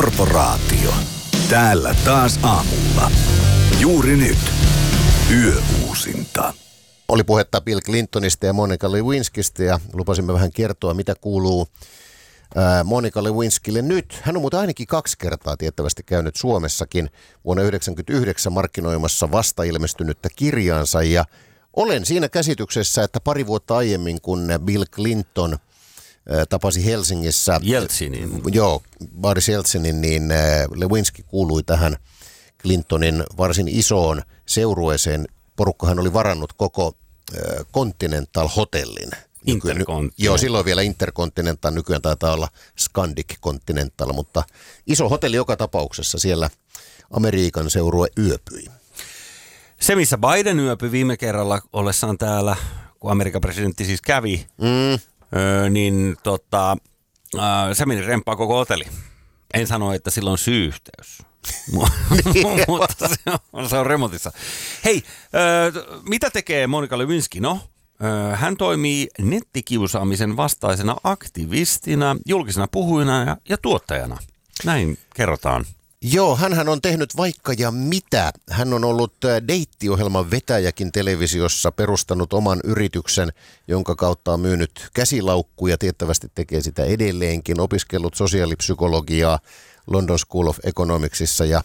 Korporaatio. Täällä taas aamulla. Juuri nyt. Yöuusinta. Oli puhetta Bill Clintonista ja Monica Lewinskistä ja lupasimme vähän kertoa, mitä kuuluu Monica Lewinskylle nyt. Hän on muuten ainakin 2 kertaa tiettävästi käynyt Suomessakin vuonna 1999 markkinoimassa vasta ilmestynyttä kirjaansa ja olen siinä käsityksessä, että pari vuotta aiemmin, kun Bill Clinton tapasi Helsingissä Boris Jeltsinin, niin Lewinsky kuului tähän Clintonin varsin isoon seurueeseen. Porukkahan oli varannut koko Continental Hotellin. Joo, silloin vielä Intercontinental, nykyään taitaa olla Scandic Continental, mutta iso hotelli joka tapauksessa siellä Amerikan seurue yöpyi. Se, missä Biden yöpyi viime kerralla ollessaan täällä, kun Amerikan presidentti siis kävi, niin se meni remppaa koko hotelli. En sano, että sillä on syy-yhteys. Mutta se on remontissa. Hei, mitä tekee Monica Lewinsky? No, hän toimii nettikiusaamisen vastaisena aktivistina, julkisena puhujana ja tuottajana. Näin kerrotaan. Joo, hänhän on tehnyt vaikka ja mitä. Hän on ollut deittiohjelman vetäjäkin televisiossa, perustanut oman yrityksen, jonka kautta on myynyt käsilaukkuja. Tiettävästi tekee sitä edelleenkin, opiskellut sosiaalipsykologiaa London School of Economicsissa ja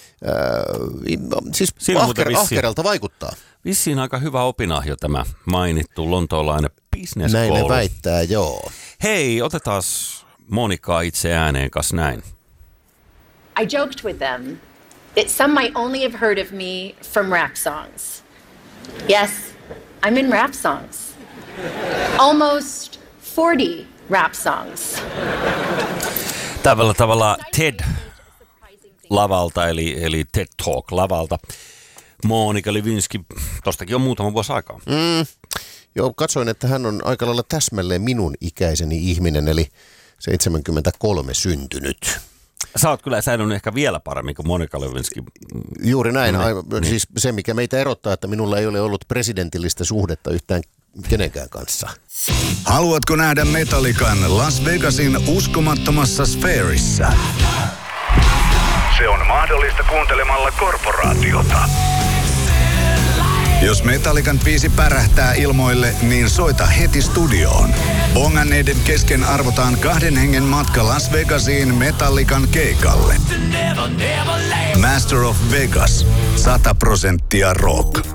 siis ahkeralta vaikuttaa. Vissiin aika hyvä opinahjo tämä mainittu lontoolainen business näin school. ne väittää, joo. Hei, otetaan Monika itse ääneen kanssa näin. I joked with them that some might only have heard of me from rap songs. Yes, I'm in rap songs. Almost 40 rap songs. Tällä tavalla TED-lavalta, eli TED Talk-lavalta. Monica Lewinsky, tostakin on muutama vuosi aikaa. Joo, katsoin, että hän on aika lailla täsmälleen minun ikäiseni ihminen, eli 73 syntynyt. Sä oot kyllä säilynyt ehkä vielä paremmin kuin Monica Lewinsky. Juuri näin. Siis se, mikä meitä erottaa, että minulla ei ole ollut presidentillistä suhdetta yhtään kenenkään kanssa. Haluatko nähdä Metallican Las Vegasin uskomattomassa sfäärissä? Se on mahdollista kuuntelemalla Korporaatiota. Jos Metallican biisi pärähtää ilmoille, niin soita heti studioon. Bonganneiden kesken arvotaan 2 hengen matka Las Vegasiin Metallican keikalle. Master of Vegas. 100% rock.